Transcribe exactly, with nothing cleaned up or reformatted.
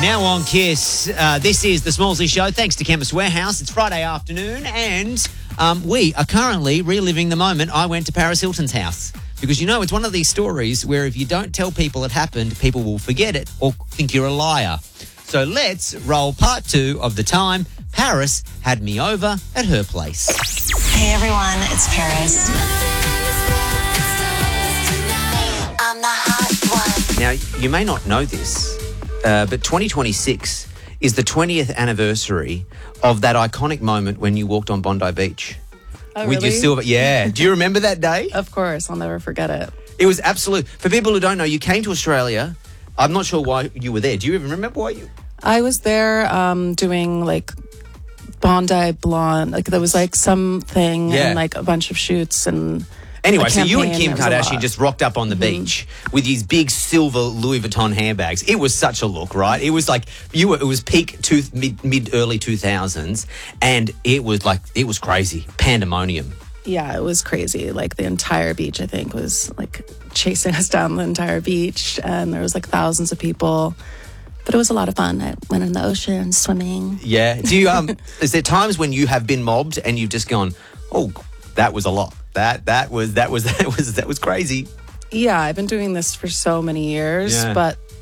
Now on Kiss, uh, this is the Smallsy Show. Thanks to Chemist Warehouse. It's Friday afternoon, and um, we are currently reliving the moment I went to Paris Hilton's house. Because, you know, it's one of these stories where if you don't tell people it happened, people will forget it or think you're a liar. So let's roll part two of the time Paris had me over at her place. Hey, everyone, it's Paris. I'm the hot one. Now, you may not know this, uh, but twenty twenty-six is the twentieth anniversary of that iconic moment when you walked on Bondi Beach. Oh, with really? your silver. Yeah. Do you remember that day? Of course. I'll never forget it. It was absolute. For people who don't know, you came to Australia. I'm not sure why you were there. Do you even remember why you... I was there um, doing like Bondi Blonde. Like there was like something Yeah. and like a bunch of shoots and... Anyway, a so you and campaign. Kim It was a Kardashian lot. just rocked up on the Mm-hmm. beach with these big silver Louis Vuitton handbags. It was such a look, right? It was like you were. It was peak two, mid mid early two thousands, and it was like it was crazy pandemonium. Yeah, it was crazy. Like the entire beach, I think, was like chasing us down the entire beach. And there was like thousands of people. But it was a lot of fun. I went in the ocean swimming. Yeah. Do you? Um. Is there times when you have been mobbed and you've just gone, oh, that was a lot. That that was that was that was that was crazy. Yeah, I've been doing this for so many years, Yeah. but